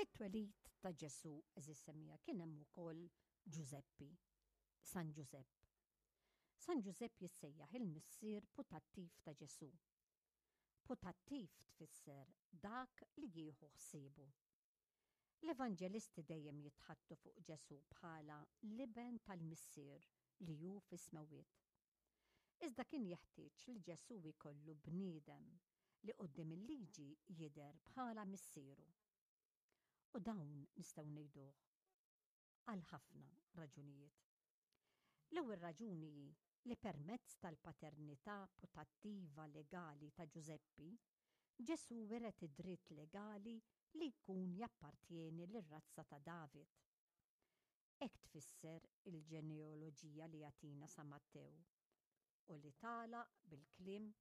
Fit-twelid ta' Ġesu eżis semmija kien hemm ukoll Giuseppi, San Giusepp. San Giusepp jissejjaħ il-missier putattiv ta' Ġesu. Putattiv tfisser dak li jieħu ħsiebu. L-Evanġelisti dejjem jitħattu fuq Ġesu bħala l-iben tal-missier li hu fis-smawiet. Iżda kien jeħtieġ li Ġesu jkollu bniedem li quddiem il-liġi jidher bħala missieru. U dawn nistgħu ngħiduh għal ħafna raġunijiet. L-ewwel raġuni li permezz tal-paternità putattiva legali ta' Giuseppi, Ġesu weret id-dritt legali li jkun jappartjeni lir-razza ta' David. Hekk tfisser il-ġenealoġija li jagħtina San Mattew u li tagħlaq bil-kliem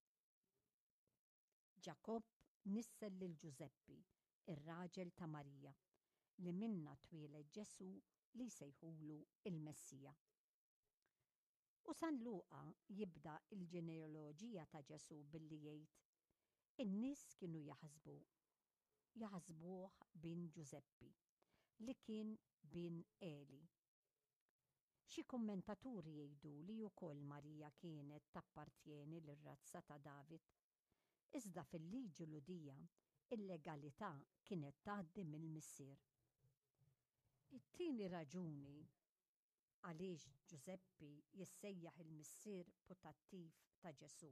Ġakobb nissel lil Giuseppi, ir-raġel ta' Marija, li minna twieled Ġesu li jsejħulu il-Messija. U San Luqa jibda il-ġenealoġija ta' Ġesu billi jgħid: in-nies kienu jaħsbuh bin Giuseppi, li kien bin Eli. Xi kummentaturi jgħidu li wkoll Marija kienet tappartjeni lir-razza ta' David, iżda fil-liġi Ludija il-legalità kienet tgħaddi mill-missier. It-tieni raġuni għaliex Giuseppi jissejjaħ il-missier putattiv ta' Ġesu.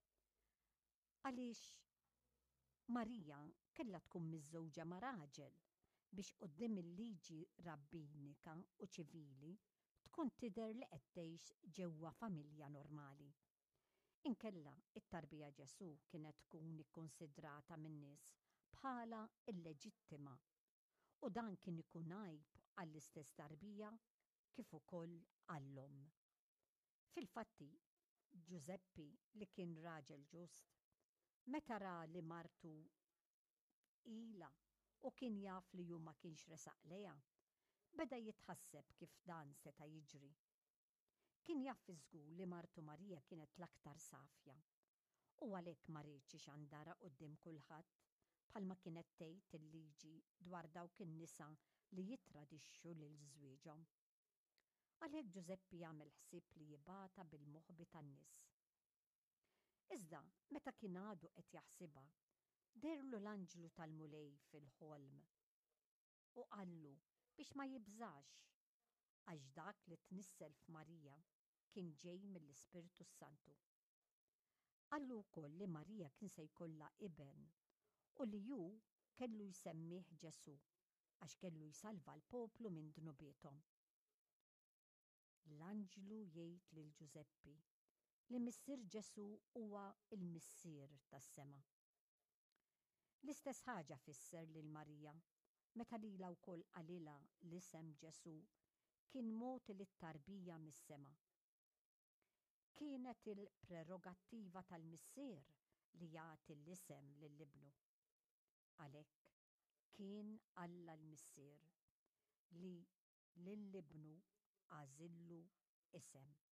Għaliex Marija kellha tkun miżżewġa ma' raġel biex quddiem il-liġi rabbinika u ċivili tkun tidher li qed tgħix ġewwa familja normali. Inkella it-tarbija Ġesu kienet tkun ikkonsidrata min-nies bħala illeġittima u dan kien ikun għajb għall-istess tarbija kif ukoll għall-omm. Fil-fatti, Giuseppi li kien raġel ġust, meta ra li martu ilha u kien jaf li hu ma kienx resaq lejha, beda jitħasseb kif dan seta' jiġri. Kien jaf fiżgur li martu Marija kienet l-aktar safja u għalhekk ma rridx xandara quddiem kulħadd bħalma kienet tgħid il-liġi dwar dawk in-nisa li jitradixxu lil żwieġhom. Għalhekk Giuseppi jagħmel ħsieb li jibata bil-moħbi tan-nies. Iżda meta kien għadu qed jaħsibha, derlu l-anġlu tal-mulej fil-ħolm u qallu biex ma jibżax għax dak li tnissel f'Marija kien ġej mill-Ispirtu Santu. Qallu wkoll li Marija kien se jkollha iben u li hu kellu jsemmih Ġesu għax kellu jsalva l-poplu minn dnubietom. L-anġlu jgħid lil Giuseppi li missier Ġesu huwa l-missier tas-sema. L-istess ħaġa fisser lil Marija meta lilha wkoll qalilha l-isem Ġesu kien mod lit-tarbija mis-sema. Kienet il-prerogattiva tal-missier li jagħti l-isem lill-ibnu. Għalhekk kien Alla l-missier li lill-ibnu għażillu isem.